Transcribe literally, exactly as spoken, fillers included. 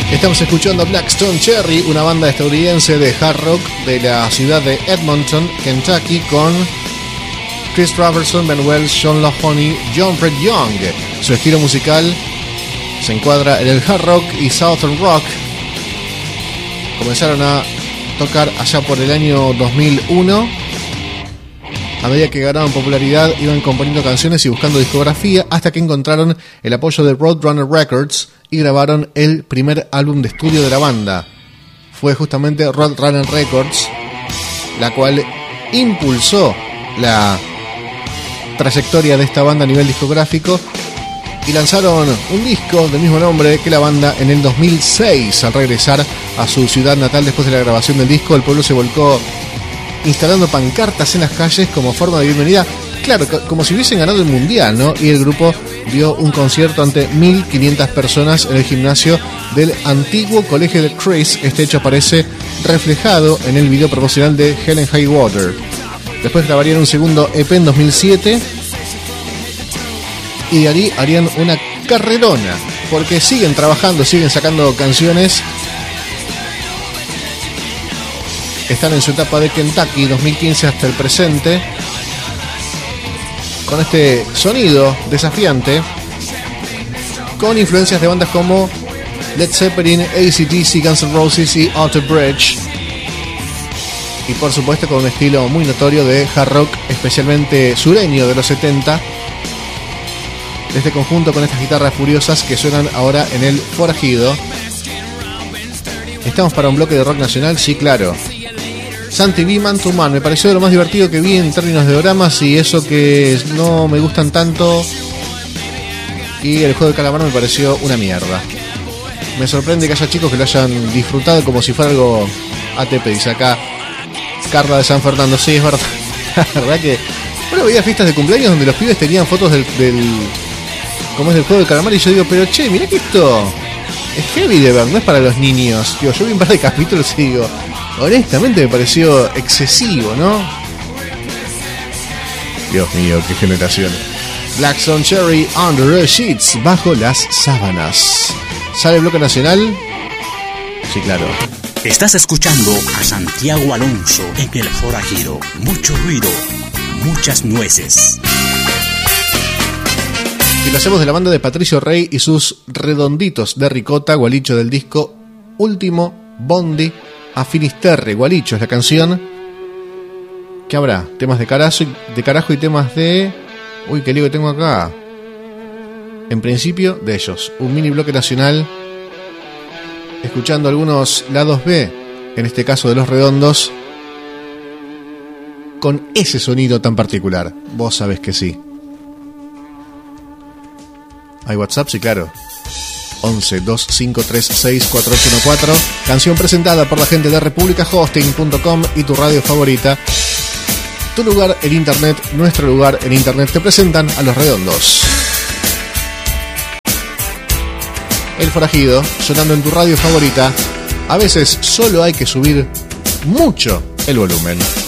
Estamos escuchando a Blackstone Cherry, una banda estadounidense de hard rock de la ciudad de Edmonton, Kentucky, con Chris Robertson, Ben Wells, Sean Lahoney, John Fred Young. Su estilo musical se encuadra en el hard rock y southern rock. Comenzaron a tocar allá por el año dos mil uno. A medida que ganaban popularidad, iban componiendo canciones y buscando discografía, hasta que encontraron el apoyo de Roadrunner Records y grabaron el primer álbum de estudio de la banda. Fue justamente Roadrunner Records la cual impulsó la trayectoria de esta banda a nivel discográfico, y lanzaron un disco del mismo nombre que la banda en el dos mil seis. Al regresar a su ciudad natal después de la grabación del disco, el pueblo se volcó instalando pancartas en las calles como forma de bienvenida, claro, como si hubiesen ganado el mundial, ¿no? Y el grupo dio un concierto ante mil quinientas personas en el gimnasio del antiguo colegio de Chris. Este hecho aparece reflejado en el video promocional de Helen Highwater. Después grabarían un segundo E P en dos mil siete y de ahí harían una carrerona, porque siguen trabajando, siguen sacando canciones. Están en su etapa de Kentucky dos mil quince hasta el presente, con este sonido desafiante, con influencias de bandas como Led Zeppelin, A C D C, Guns N' Roses y Alter Bridge, y por supuesto con un estilo muy notorio de hard rock, especialmente sureño de los setenta. Este conjunto con estas guitarras furiosas que suenan ahora en el Forajido. ¿Estamos para un bloque de rock nacional? Sí, claro. Santi B, Man to Man, me pareció de lo más divertido que vi en términos de dramas, y eso que no me gustan tanto. Y el juego de calamar me pareció una mierda. Me sorprende que haya chicos que lo hayan disfrutado como si fuera algo A T P, dice acá Carla de San Fernando. Sí, es verdad. La verdad que bueno, veía fiestas de cumpleaños donde los pibes tenían fotos del, del como es del juego de calamar, y yo digo, pero che, mirá que esto es heavy de ver, no es para los niños. Digo, yo vi un par de capítulos y digo, honestamente me pareció excesivo, ¿no? Dios mío, qué generación. Blackstone Cherry, Under the Sheets, bajo las sábanas. ¿Sale el bloque nacional? Sí, claro. Estás escuchando a Santiago Alonso en el Forajido. Mucho ruido, muchas nueces. Y lo hacemos de la banda de Patricio Rey y sus redonditos de ricota, gualicho del disco Último Bondi a Finisterre. Gualicho es la canción. ¿Qué habrá? Temas de carajo, de carajo y temas de... Uy, qué lío que tengo acá. En principio, de ellos. Un mini bloque nacional, escuchando algunos lados B, en este caso de Los Redondos, con ese sonido tan particular. Vos sabés que sí. ¿Hay WhatsApp? Sí, claro. once, dos cinco tres seis, cuatro ocho uno cuatro. Canción presentada por la gente de República Hosting punto com y tu radio favorita. Tu lugar en internet, nuestro lugar en internet. Te presentan a Los Redondos. El Forajido, sonando en tu radio favorita. A veces solo hay que subir mucho el volumen.